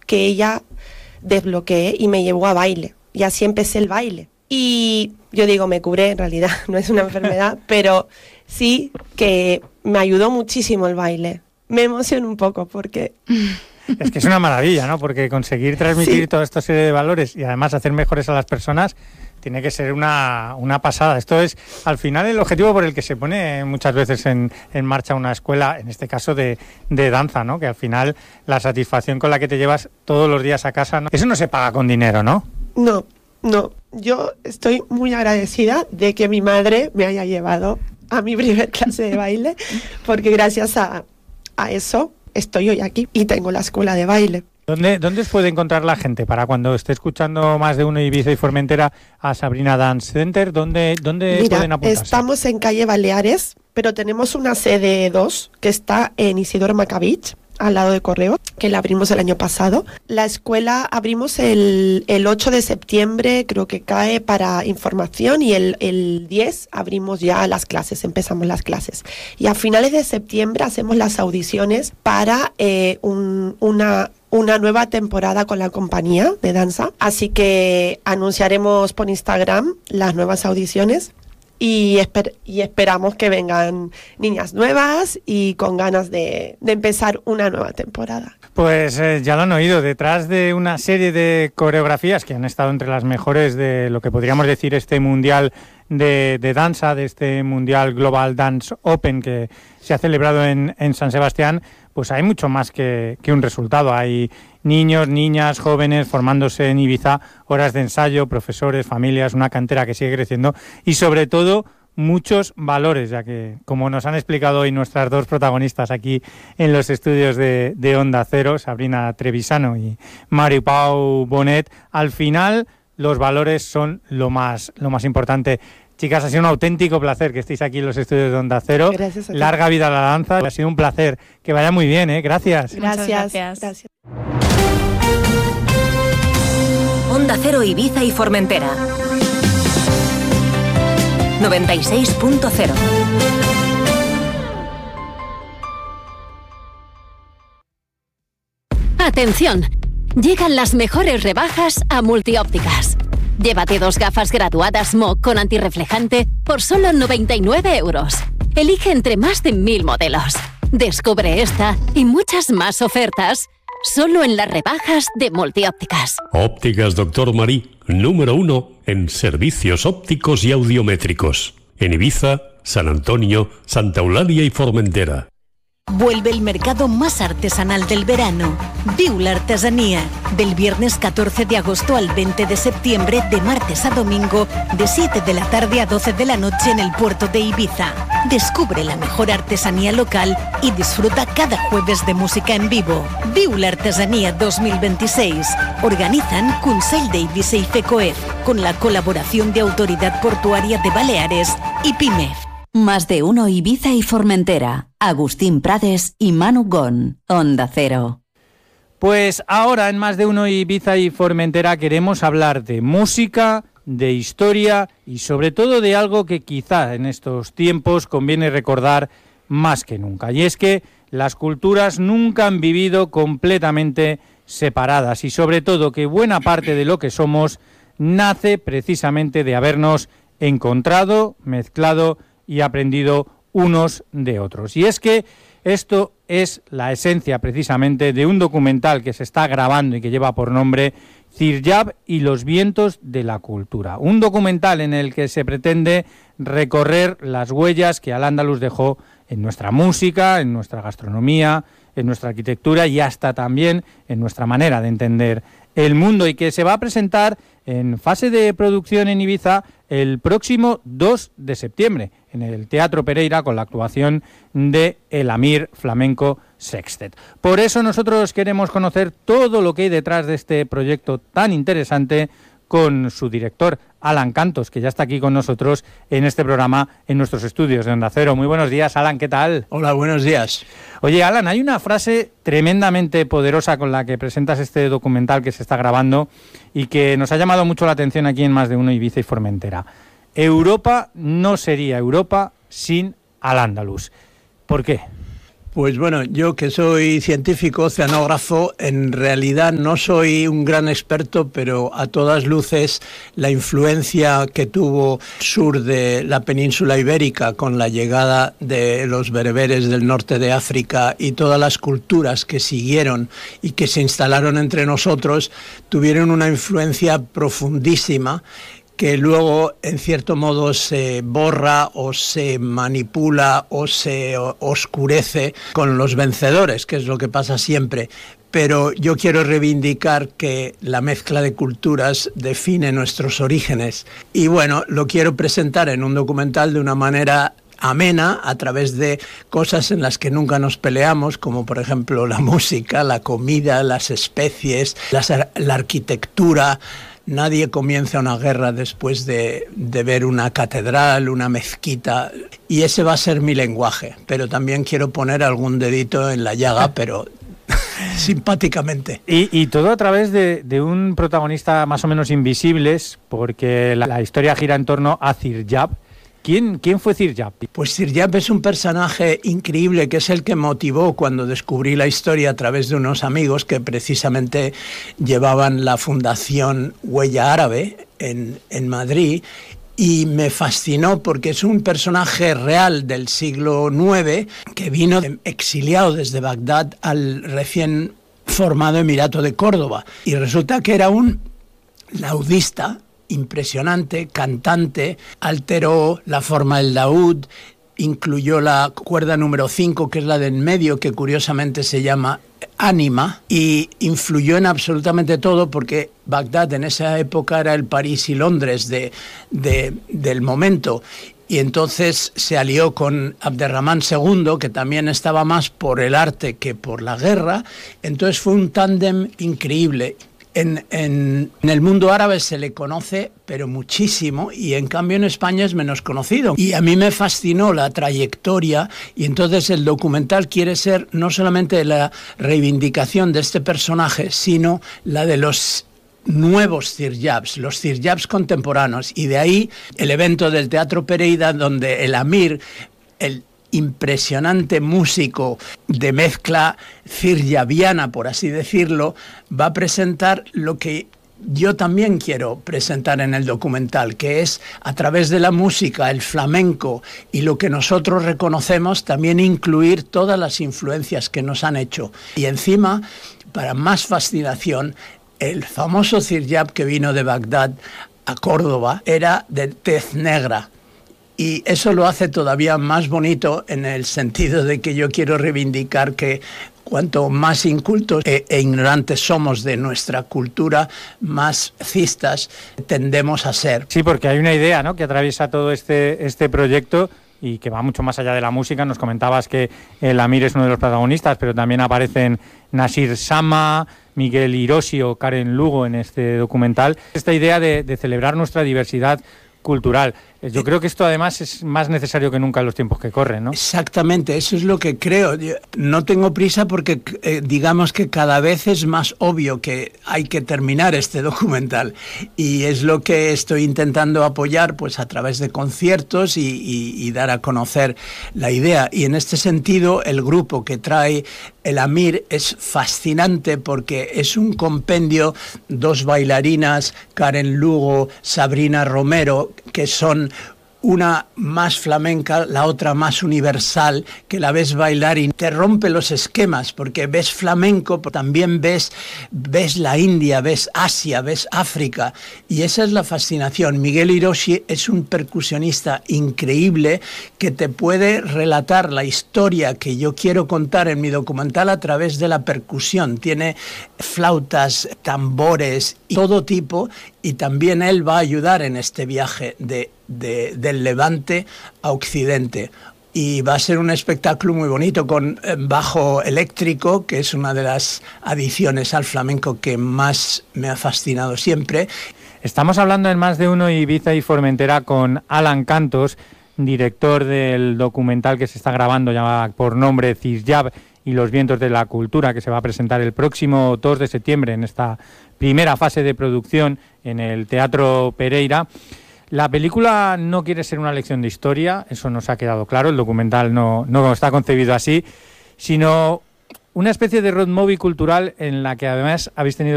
que ella desbloqueé y me llevó a baile. Y así empecé el baile. Y yo digo, me curé, en realidad no es una enfermedad, pero sí que me ayudó muchísimo el baile. Me emociono un poco porque... Es que es una maravilla, ¿no? Porque conseguir transmitir toda esta serie de valores y además hacer mejores a las personas tiene que ser una pasada. Esto es, al final, el objetivo por el que se pone muchas veces en marcha una escuela, en este caso de danza, ¿no? Que al final la satisfacción con la que te llevas todos los días a casa, ¿no? Eso no se paga con dinero, ¿no? No. Yo estoy muy agradecida de que mi madre me haya llevado a mi primer clase de baile, porque gracias a eso estoy hoy aquí y tengo la escuela de baile. ¿Dónde os puede encontrar la gente para cuando esté escuchando Más de Uno Ibiza y Formentera a Sabrina Dance Center? ¿Dónde pueden apuntarse? Estamos en calle Baleares, pero tenemos una sede 2 que está en Isidoro Macavich, al lado de Correo, que la abrimos el año pasado. La escuela abrimos el 8 de septiembre, creo que cae para información, y el 10 abrimos ya las clases, empezamos las clases. Y a finales de septiembre hacemos las audiciones para una nueva temporada con la compañía de danza. Así que anunciaremos por Instagram las nuevas audiciones. Y esperamos que vengan niñas nuevas y con ganas de empezar una nueva temporada. Pues ya lo han oído, detrás de una serie de coreografías que han estado entre las mejores de lo que podríamos decir este mundial de danza, de este Mundial Global Dance Open que se ha celebrado en San Sebastián, pues hay mucho más que un resultado. Hay niños, niñas, jóvenes formándose en Ibiza, horas de ensayo, profesores, familias, una cantera que sigue creciendo y sobre todo muchos valores, ya que, como nos han explicado hoy nuestras dos protagonistas aquí en los estudios de Onda Cero, Sabrina Trevisano y Mari Pau Bonet, al final los valores son lo más importante. Chicas, ha sido un auténtico placer que estéis aquí en los estudios de Onda Cero. Gracias a ti. Larga vida a la danza. Ha sido un placer. Que vaya muy bien, ¿eh? Gracias. Gracias. Onda Cero Ibiza y Formentera. 96.0. Atención, llegan las mejores rebajas a Multiópticas. Llévate 2 gafas graduadas MOC con antirreflejante por solo 99 euros. Elige entre más de 1000 modelos. Descubre esta y muchas más ofertas solo en las rebajas de Multiópticas. Ópticas Doctor Marí, número 1 en servicios ópticos y audiométricos. En Ibiza, San Antonio, Santa Eulalia y Formentera. Vuelve el mercado más artesanal del verano. Viu la artesanía. Del viernes 14 de agosto al 20 de septiembre, de martes a domingo, de 7 de la tarde a 12 de la noche en el puerto de Ibiza. Descubre la mejor artesanía local y disfruta cada jueves de música en vivo. Viu la artesanía 2026. Organizan Consell de Ibiza y FECOEF, con la colaboración de Autoridad Portuaria de Baleares y PIMEF. Más de Uno Ibiza y Formentera. Agustín Prades y Manu Gon. Onda Cero. Pues ahora en Más de Uno Ibiza y Formentera queremos hablar de música, de historia y sobre todo de algo que quizá en estos tiempos conviene recordar más que nunca. Y es que las culturas nunca han vivido completamente separadas y sobre todo que buena parte de lo que somos nace precisamente de habernos encontrado, mezclado y aprendido unos de otros. Y es que esto es la esencia precisamente de un documental que se está grabando y que lleva por nombre Ciryab y los vientos de la cultura. Un documental en el que se pretende recorrer las huellas que Al-Ándalus dejó en nuestra música, en nuestra gastronomía, en nuestra arquitectura y hasta también en nuestra manera de entender el mundo, y que se va a presentar en fase de producción en Ibiza el próximo 2 de septiembre en el Teatro Pereira con la actuación de El Amir Flamenco Sextet. Por eso nosotros queremos conocer todo lo que hay detrás de este proyecto tan interesante con su director, Alan Cantos, que ya está aquí con nosotros en este programa, en nuestros estudios de Onda Cero. Muy buenos días, Alan, ¿qué tal? Hola, buenos días. Oye, Alan, hay una frase tremendamente poderosa con la que presentas este documental que se está grabando y que nos ha llamado mucho la atención aquí en Más de Uno Ibiza y Formentera. Europa no sería Europa sin Al-Ándalus. ¿Por qué? Pues bueno, yo que soy científico, oceanógrafo, en realidad no soy un gran experto, pero a todas luces la influencia que tuvo sur de la península ibérica con la llegada de los bereberes del norte de África y todas las culturas que siguieron y que se instalaron entre nosotros, tuvieron una influencia profundísima que luego en cierto modo se borra o se manipula o se oscurece con los vencedores, que es lo que pasa siempre. Pero yo quiero reivindicar que la mezcla de culturas define nuestros orígenes. Y bueno, lo quiero presentar en un documental de una manera amena, a través de cosas en las que nunca nos peleamos, como por ejemplo la música, la comida, las especies, la arquitectura. Nadie comienza una guerra después de ver una catedral, una mezquita, y ese va a ser mi lenguaje. Pero también quiero poner algún dedito en la llaga, pero simpáticamente. Y todo a través de un protagonista más o menos invisibles, porque la historia gira en torno a Ziryab. ¿Quién fue Ziryab? Pues Ziryab es un personaje increíble, que es el que motivó cuando descubrí la historia a través de unos amigos que precisamente llevaban la fundación Huella Árabe en Madrid, y me fascinó porque es un personaje real del siglo IX que vino exiliado desde Bagdad al recién formado Emirato de Córdoba, y resulta que era un laudista impresionante, cantante, alteró la forma del laúd, incluyó la cuerda número 5, que es la del medio, que curiosamente se llama ánima, y influyó en absolutamente todo, porque Bagdad en esa época era el París y Londres del momento. Y entonces se alió con Abderramán II, que también estaba más por el arte que por la guerra. Entonces fue un tándem increíble. En el mundo árabe se le conoce, pero muchísimo, y en cambio en España es menos conocido. Y a mí me fascinó la trayectoria, y entonces el documental quiere ser no solamente la reivindicación de este personaje, sino la de los nuevos Ziryabs, los Ziryabs contemporáneos. Y de ahí el evento del Teatro Pereira, donde el Amir, el impresionante músico de mezcla ziryabiana, por así decirlo, va a presentar lo que yo también quiero presentar en el documental, que es, a través de la música, el flamenco y lo que nosotros reconocemos, también incluir todas las influencias que nos han hecho. Y encima, para más fascinación, el famoso Ziryab que vino de Bagdad a Córdoba era de tez negra. Y eso lo hace todavía más bonito, en el sentido de que yo quiero reivindicar que cuanto más incultos e ignorantes somos de nuestra cultura, más cistas tendemos a ser. Sí, porque hay una idea, ¿no?, que atraviesa todo este proyecto y que va mucho más allá de la música. Nos comentabas que el Amir es uno de los protagonistas, pero también aparecen Nasir Sama, Miguel Hiroshi o Karen Lugo en este documental. Esta idea de celebrar nuestra diversidad cultural. Yo creo que esto además es más necesario que nunca en los tiempos que corren, ¿no? Exactamente, eso es lo que creo. Yo no tengo prisa porque digamos que cada vez es más obvio que hay que terminar este documental, y es lo que estoy intentando apoyar, pues a través de conciertos y dar a conocer la idea. Y en este sentido el grupo que trae el Amir es fascinante, porque es un compendio, dos bailarinas, Karen Lugo, Sabrina Romero, que son una más flamenca, la otra más universal, que la ves bailar y te rompe los esquemas, porque ves flamenco, pero también ves la India, ves Asia, ves África, y esa es la fascinación. Miguel Hiroshi es un percusionista increíble que te puede relatar la historia que yo quiero contar en mi documental a través de la percusión. Tiene flautas, tambores y todo tipo, y también él va a ayudar en este viaje del Levante a Occidente. Y va a ser un espectáculo muy bonito, con bajo eléctrico, que es una de las adiciones al flamenco que más me ha fascinado siempre. Estamos hablando en Más de Uno Ibiza y Formentera con Alan Cantos, director del documental que se está grabando, llamado por nombre Ziryab y los vientos de la cultura, que se va a presentar el próximo 2 de septiembre en esta primera fase de producción en el Teatro Pereira. La película no quiere ser una lección de historia, eso nos ha quedado claro, el documental no está concebido así, sino una especie de road movie cultural en la que además habéis tenido